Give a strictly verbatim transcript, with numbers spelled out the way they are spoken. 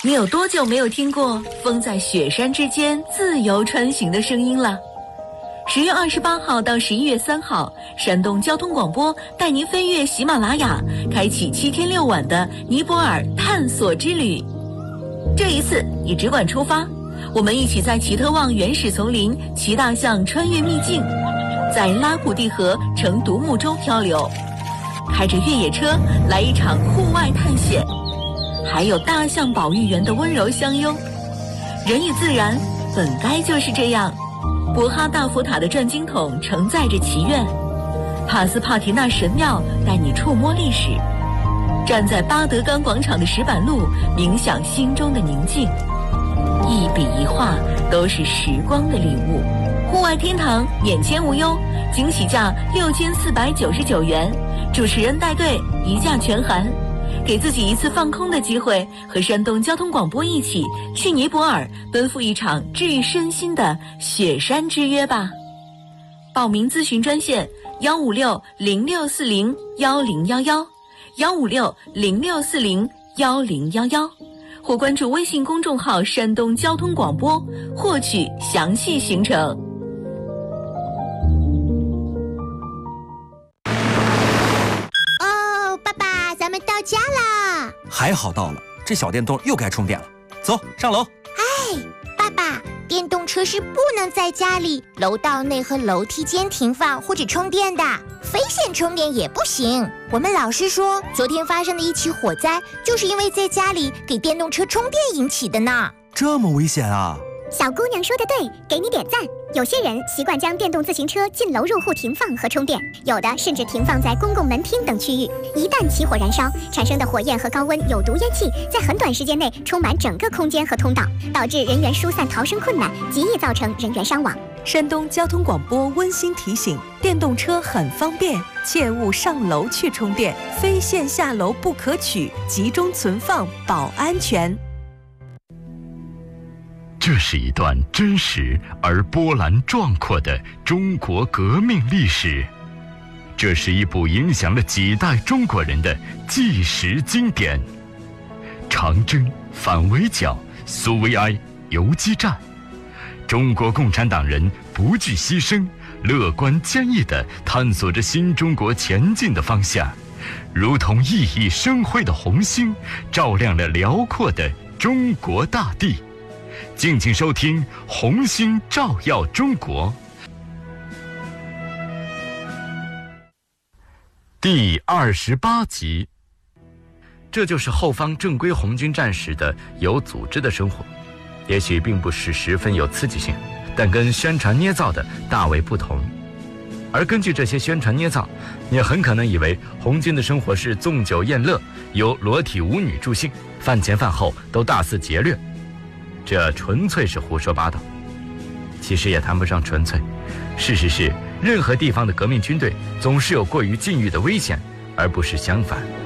你有多久没有听过风在雪山之间自由穿行的声音了？十月二十八号到十一月三号，山东交通广播带您飞越喜马拉雅，开启七天六晚的尼泊尔探索之旅。这一次你只管出发，我们一起在奇特旺原始丛林骑大象穿越秘境，在拉古蒂河乘独木舟漂流，开着越野车来一场户外探险，还有大象保育员的温柔相拥。人与自然本该就是这样。博哈大佛塔的转经筒承载着祈愿，帕斯帕提纳神庙带你触摸历史，站在巴德冈广场的石板路冥想心中的宁静，一笔一画都是时光的礼物。户外天堂眼前无忧，惊喜价六千四百九十九元，主持人带队一价全含。给自己一次放空的机会，和山东交通广播一起去尼泊尔奔赴一场治愈身心的雪山之约吧。报名咨询专线幺五六零六四零幺零幺幺，幺五六零六四零幺零幺幺，或关注微信公众号山东交通广播，获取详细行程。 家啦！ 还好到了，这小电动又该充电了。走，上楼。 哎，爸爸，电动车是不能在家里、楼道内和楼梯间停放或者充电的，非线充电也不行。我们老师说，昨天发生的一起火灾，就是因为在家里给电动车充电引起的呢。 这么危险啊！ 小姑娘说的对，给你点赞。有些人习惯将电动自行车进楼入户停放和充电，有的甚至停放在公共门厅等区域。一旦起火燃烧，产生的火焰和高温有毒烟气在很短时间内充满整个空间和通道，导致人员疏散逃生困难，极易造成人员伤亡。 山东交通广播温馨提醒：电动车很方便，切勿上楼去充电，非线下楼不可取，集中存放保安全。 这是一段真实而波澜壮阔的中国革命历史，这是一部影响了几代中国人的纪实经典。长征、反围剿、苏维埃、游击战，中国共产党人不惧牺牲，乐观坚毅地探索着新中国前进的方向，如同熠熠生辉的红星，照亮了辽阔的中国大地。敬请收听《红星照耀中国》第二十八集。这就是后方正规红军战士的有组织的生活，也许并不是十分有刺激性，但跟宣传捏造的大为不同。而根据这些宣传捏造，你很可能以为红军的生活是纵酒宴乐，有裸体舞女助兴，饭前饭后都大肆劫掠。这纯粹是胡说八道，其实也谈不上纯粹。事实是，任何地方的革命军队总是有过于禁欲的危险，而不是相反。